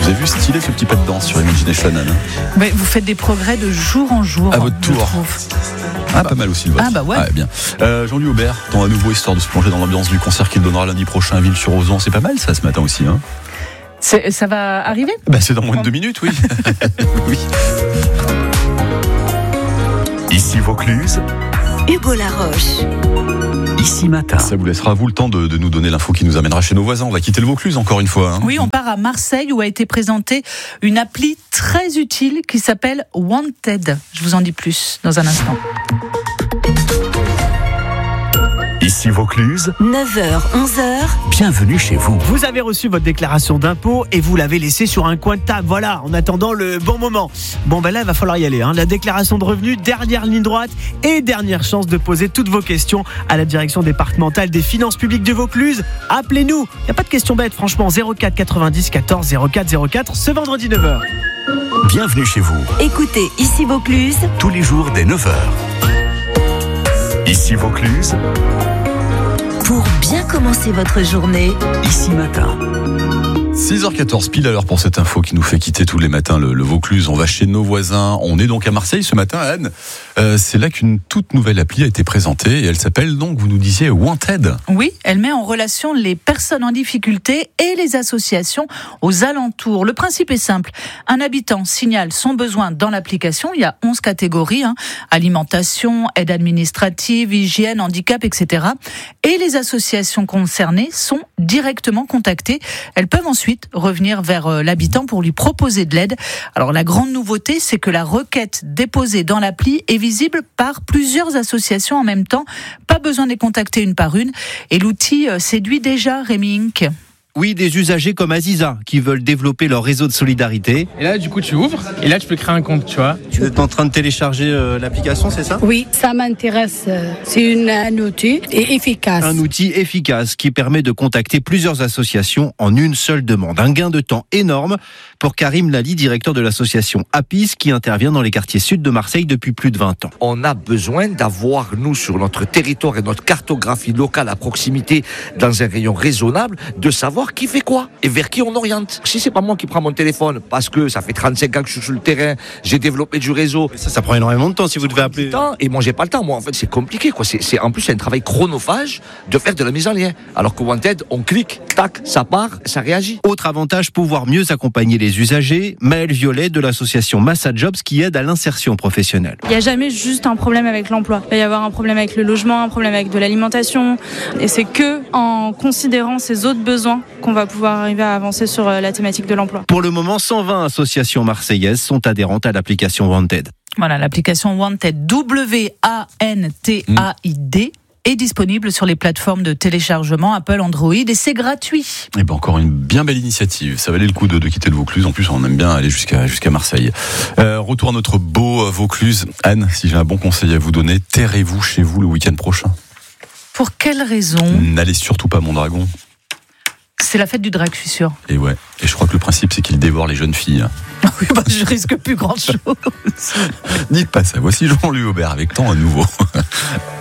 Vous avez vu stylé ce petit pas de danse sur Imagination, Anne. Mais vous faites des progrès de jour en jour. À votre tour. Pas mal aussi le vôtre. Ah bah ouais. Bien. Jean-Louis Aubert, dans à nouveau histoire de se plonger dans l'ambiance du concert qu'il donnera lundi prochain à Ville-sur-Ozon. C'est pas mal ça ce matin aussi. Hein. Ça va arriver ? C'est dans moins de 2 minutes, oui. Oui. Ici Vaucluse, Hugo Laroche. Ici Matin. Ça vous laissera vous le temps de nous donner l'info qui nous amènera chez nos voisins. On va quitter le Vaucluse encore une fois. Hein. Oui, on part à Marseille où a été présentée une appli très utile qui s'appelle Wanted. Je vous en dis plus dans un instant. Ici Vaucluse, 9h, 11h. bienvenue chez vous. Vous avez reçu votre déclaration d'impôt et vous l'avez laissée sur un coin de table, voilà, en attendant le bon moment. Bon là, il va falloir y aller. La déclaration de revenus, dernière ligne droite et dernière chance de poser toutes vos questions à la direction départementale des finances publiques de Vaucluse. Appelez-nous, il n'y a pas de questions bêtes, franchement, 04 90 14 04 04, ce vendredi 9h. Bienvenue chez vous, Écoutez Ici Vaucluse. tous les jours dès 9h. Ici Vaucluse, Pour bien commencer votre journée. Ici Matin. 6h14 pile à l'heure pour cette info qui nous fait quitter tous les matins le Vaucluse. On va chez nos voisins. On est donc à Marseille ce matin, Anne. C'est là qu'une toute nouvelle appli a été présentée et elle s'appelle donc, vous nous disiez, Wanted. Oui, elle met en relation les personnes en difficulté et les associations aux alentours. Le principe est simple. Un habitant signale son besoin dans l'application. Il y a 11 catégories, alimentation, aide administrative, hygiène, handicap, etc. Et les associations concernées sont directement contactées. Elles peuvent ensuite revenir vers l'habitant pour lui proposer de l'aide. Alors la grande nouveauté, c'est que la requête déposée dans l'appli est visible par plusieurs associations en même temps. Pas besoin de les contacter une par une. Et l'outil séduit déjà Rémi Inc. Oui, des usagers comme Aziza qui veulent développer leur réseau de solidarité. Et là, du coup, tu ouvres et là, tu peux créer un compte, tu vois. Tu es en train de télécharger l'application, c'est ça ? Oui, ça m'intéresse. C'est un outil et efficace. Un outil efficace qui permet de contacter plusieurs associations en une seule demande. Un gain de temps énorme pour Karim Lali, directeur de l'association APIS, qui intervient dans les quartiers sud de Marseille depuis plus de 20 ans. On a besoin d'avoir, nous, sur notre territoire et notre cartographie locale à proximité, dans un rayon raisonnable, de savoir qui fait quoi et vers qui on oriente. Si c'est pas moi qui prends mon téléphone, parce que ça fait 35 ans que je suis sur le terrain, j'ai développé du réseau. Et ça prend énormément de temps si vous devez appeler. Et moi, j'ai pas le temps. Moi, en fait, c'est compliqué, quoi. En plus, c'est un travail chronophage de faire de la mise en lien. Alors que Wanted, on clique, tac, ça part, ça réagit. Autre avantage, pouvoir mieux accompagner les usagers. Maëlle Violet de l'association Massa Jobs qui aide à l'insertion professionnelle. Il n'y a jamais juste un problème avec l'emploi. Il va y avoir un problème avec le logement, un problème avec de l'alimentation. Et c'est que en considérant ces autres besoins qu'on va pouvoir arriver à avancer sur la thématique de l'emploi. Pour le moment, 120 associations marseillaises sont adhérentes à l'application Wanted. Voilà, l'application Wanted, WANTAID, est disponible sur les plateformes de téléchargement Apple, Android et c'est gratuit. Et encore une bien belle initiative. Ça valait le coup de quitter le Vaucluse. En plus, on aime bien aller jusqu'à Marseille. Retour à notre beau Vaucluse. Anne, si j'ai un bon conseil à vous donner, terrez-vous chez vous le week-end prochain. Pour quelle raison ? N'allez surtout pas à Mondragon. C'est la fête du drag, je suis sûre. Et ouais. Et je crois que le principe, c'est qu'il dévore les jeunes filles. Oui, je risque plus grand-chose. Dites pas ça. Voici Jean-Louis Aubert avec Temps à nouveau.